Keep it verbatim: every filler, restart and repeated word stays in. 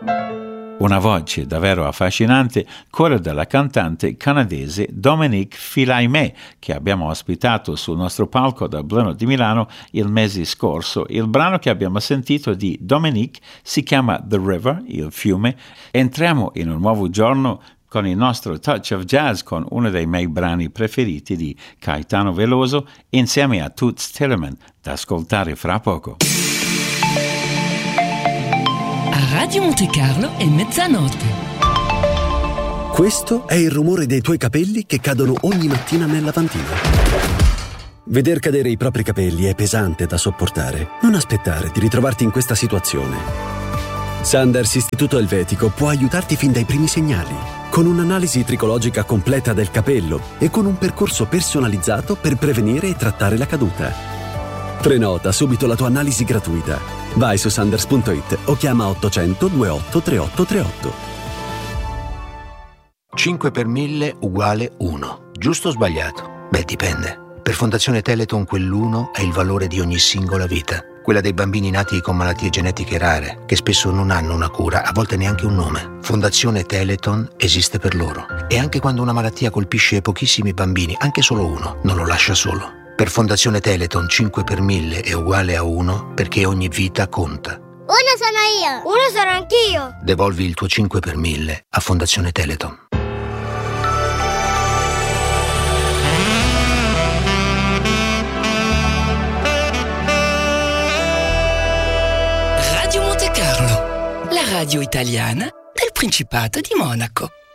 Una voce davvero affascinante, quella della cantante canadese Dominique Fils-Aimé, che abbiamo ospitato sul nostro palco da Brno di Milano il mese scorso. Il brano che abbiamo sentito di Dominique si chiama The River, il fiume. Entriamo in un nuovo giorno con il nostro Touch of Jazz, con uno dei miei brani preferiti di Caetano Veloso, insieme a Toots Thielemans, da ascoltare fra poco. Radio Monte Carlo è mezzanotte. Questo è il rumore dei tuoi capelli che cadono ogni mattina nel lavandino. Veder cadere i propri capelli è pesante da sopportare. Non aspettare di ritrovarti in questa situazione. Sanders Istituto Elvetico può aiutarti fin dai primi segnali, con un'analisi tricologica completa del capello e con un percorso personalizzato per prevenire e trattare la caduta. Prenota subito la tua analisi gratuita. Vai su sanders punto it o chiama ottocento ventotto trentotto trentotto. cinque per mille uguale uno. Giusto o sbagliato? Beh, dipende. Per Fondazione Teleton quell'uno è il valore di ogni singola vita. Quella dei bambini nati con malattie genetiche rare, che spesso non hanno una cura, a volte neanche un nome. Fondazione Teleton esiste per loro. E anche quando una malattia colpisce pochissimi bambini, anche solo uno, non lo lascia solo. Per Fondazione Teleton cinque per mille è uguale a uno, perché ogni vita conta. Uno sono io! Uno sono anch'io! Devolvi il tuo cinque per mille a Fondazione Teleton. Radio Monte Carlo, la radio italiana del Principato di Monaco.